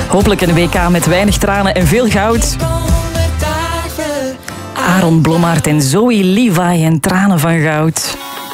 Hopelijk een WK met weinig tranen en veel goud. Aaron Blommaert en Zoe Levi en tranen van goud.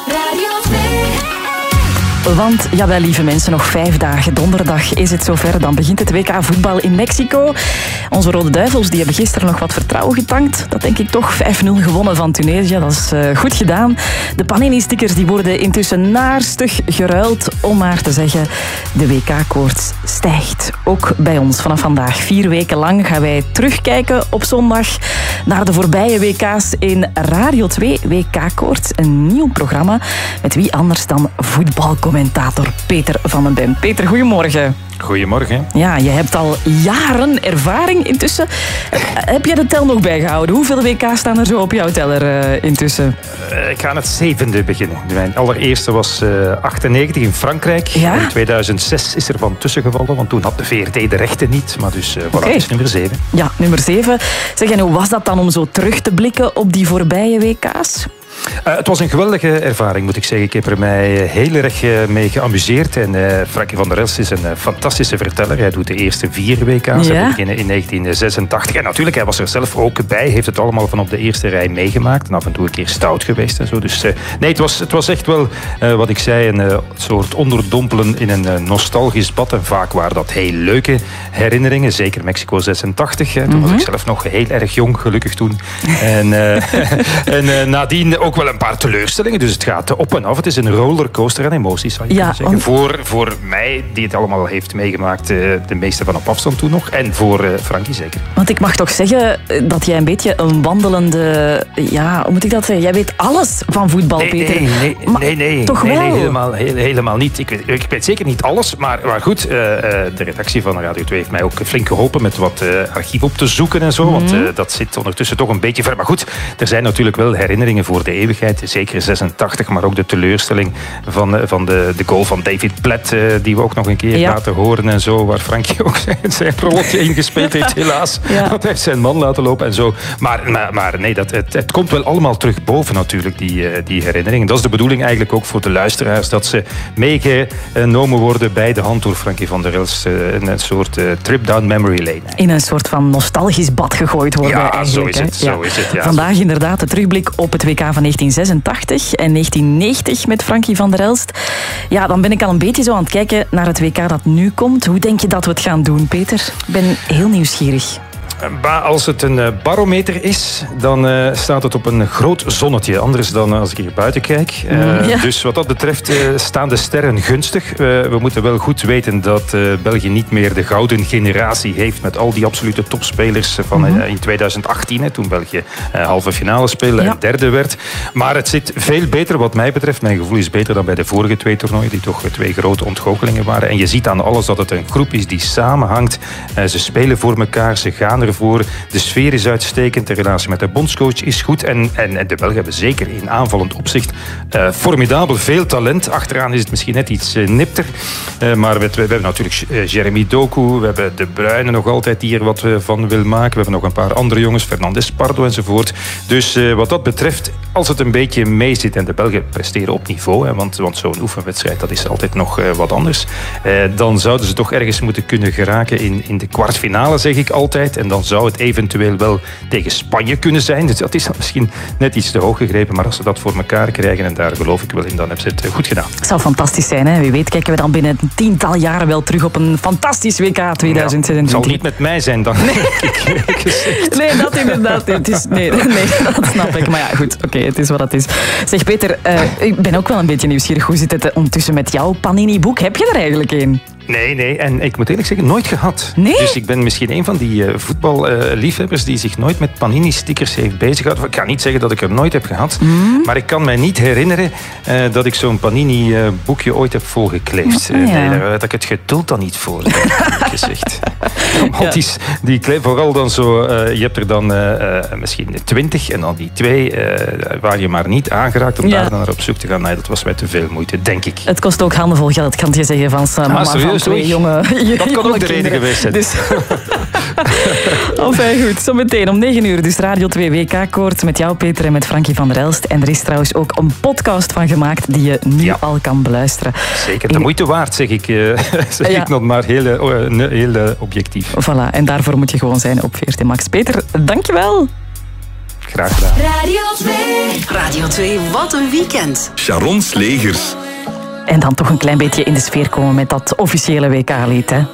Want, jawel lieve mensen, nog 5 dagen. Donderdag is het zover. Dan begint het WK voetbal in Mexico. Onze Rode Duivels die hebben gisteren nog wat vertrouwen getankt. Dat denk ik toch. 5-0 gewonnen van Tunesië. Dat is goed gedaan. De Panini-stickers die worden intussen naarstig geruild. Om maar te zeggen, de WK-koorts stijgt. Ook bij ons vanaf vandaag. 4 weken lang gaan wij terugkijken op zondag naar de voorbije WK's in Radio 2. WK-koorts, een nieuw programma. Met wie anders dan voetbalcommentator Peter van den Ben. Peter, goedemorgen. Goedemorgen. Ja, je hebt al jaren ervaring intussen. Heb je de tel nog bijgehouden? Hoeveel WK's staan er zo op jouw teller intussen? Ik ga aan het 7e beginnen. Mijn allereerste was 98 in Frankrijk. Ja? In 2006 is er van tussengevallen, want toen had de VRT de rechten niet. Maar dus voilà, is nummer 7. Ja, nummer 7. Zeg, en hoe was dat dan om zo terug te blikken op die voorbije WK's? Het was een geweldige ervaring, moet ik zeggen. Ik heb er mij heel erg mee geamuseerd. En Frankie van der Elst is een fantastische verteller. Hij doet de eerste 4 WK's. Hij beginnen in 1986. En natuurlijk, hij was er zelf ook bij. Heeft het allemaal van op de eerste rij meegemaakt. En af en toe een keer stout geweest en zo. Dus nee, het was echt wel, wat ik zei, een soort onderdompelen in een nostalgisch bad. En vaak waren dat heel leuke herinneringen. Zeker Mexico 86. Toen was ik zelf nog heel erg jong, gelukkig toen. En nadien ook wel een paar teleurstellingen. Dus het gaat op en af. Het is een rollercoaster aan emoties, zou je kunnen zeggen. Voor mij, die het allemaal heeft meegemaakt, de meeste van op afstand toen nog. En voor Frankie zeker. Want ik mag toch zeggen dat jij een beetje een wandelende... Ja, hoe moet ik dat zeggen? Jij weet alles van voetbal, Peter. Nee. Toch wel? Nee, helemaal niet. Ik weet zeker niet alles. Maar goed, de redactie van Radio 2 heeft mij ook flink geholpen met wat archief op te zoeken en zo. Want dat zit ondertussen toch een beetje ver. Maar goed, er zijn natuurlijk wel herinneringen voor de eeuwigheid. Zeker 86, maar ook de teleurstelling van de goal van David Platt, die we ook nog een keer laten horen en zo, waar Frankie ook zijn rolletje ingespeeld heeft, helaas. Want hij heeft zijn man laten lopen en zo. Maar nee, het komt wel allemaal terug boven natuurlijk, die herinneringen. Dat is de bedoeling eigenlijk ook voor de luisteraars, dat ze meegenomen worden bij de hand door Frankie van der Elst. Een soort trip down memory lane. In een soort van nostalgisch bad gegooid worden. Ja, zo is het. Ja. Vandaag inderdaad de terugblik op het WK van 1986 en 1990 met Frankie van der Elst. Ja, dan ben ik al een beetje zo aan het kijken naar het WK dat nu komt. Hoe denk je dat we het gaan doen, Peter? Ik ben heel nieuwsgierig. Als het een barometer is, dan staat het op een groot zonnetje. Anders dan als ik hier buiten kijk. Dus wat dat betreft staan de sterren gunstig. We moeten wel goed weten dat België niet meer de gouden generatie heeft met al die absolute topspelers van in 2018. Toen België halve finale speelde en derde werd. Maar het zit veel beter wat mij betreft. Mijn gevoel is beter dan bij de vorige 2 toernooien, die toch 2 grote ontgoochelingen waren. En je ziet aan alles dat het een groep is die samenhangt. Ze spelen voor elkaar, ze gaan ervoor. De sfeer is uitstekend. De relatie met de bondscoach is goed. En de Belgen hebben zeker in aanvallend opzicht formidabel veel talent. Achteraan is het misschien net iets nipter. Maar we hebben natuurlijk Jeremy Doku. We hebben De Bruyne nog altijd die er wat van wil maken. We hebben nog een paar andere jongens. Fernandes, Pardo enzovoort. Dus wat dat betreft, als het een beetje mee zit en de Belgen presteren op niveau, want zo'n oefenwedstrijd, dat is altijd nog wat anders, dan zouden ze toch ergens moeten kunnen geraken in de kwartfinale, zeg ik altijd. En dan zou het eventueel wel tegen Spanje kunnen zijn. Dus dat is misschien net iets te hoog gegrepen. Maar als ze dat voor elkaar krijgen, en daar geloof ik wel in, dan hebben ze het goed gedaan. Het zou fantastisch zijn, hè? Wie weet kijken we dan binnen een 10-tal jaren wel terug op een fantastisch WK 2026. Het zal niet met mij zijn, dan. Nee, dat inderdaad. Nee, dat snap ik. Maar ja, goed. Oké, het is wat het is. Zeg Peter, ik ben ook wel een beetje nieuwsgierig. Hoe zit het ondertussen met jouw Panini-boek? Heb je er eigenlijk een? Nee. En ik moet eerlijk zeggen, nooit gehad. Nee? Dus ik ben misschien een van die voetballiefhebbers die zich nooit met Panini-stickers heeft beziggehouden. Ik ga niet zeggen dat ik er nooit heb gehad. Maar ik kan mij niet herinneren dat ik zo'n Panini-boekje ooit heb volgekleefd. Nee, daar had ik het geduld dan niet voor, heb gezegd. Want die kleef vooral dan zo... je hebt er dan misschien 20 en dan die 2 waar je maar niet aangeraakt om daar dan naar op zoek te gaan. Nee, dat was mij te veel moeite, denk ik. Het kost ook handenvol geld, kan je zeggen, van mama van 2 jonge dat kan ook de reden geweest zijn. Dus, Enfin goed, zometeen om 9 uur dus Radio 2 WK-koord met jou Peter en met Frankie van der Elst. En er is trouwens ook een podcast van gemaakt die je nu al kan beluisteren. Zeker, de moeite waard zeg ik. Ik nog maar heel objectief. Voilà, en daarvoor moet je gewoon zijn op VRT Max. Peter, dankjewel. Graag gedaan. Radio 2. Radio 2, wat een weekend. Sharon Slegers. En dan toch een klein beetje in de sfeer komen met dat officiële WK-lied, hè.